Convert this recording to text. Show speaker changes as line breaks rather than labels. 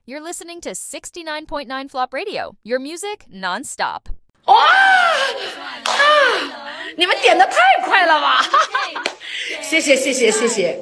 You're listening to 69.9 Flop Radio, your music non-stop.
哇你们点的太快了吧谢谢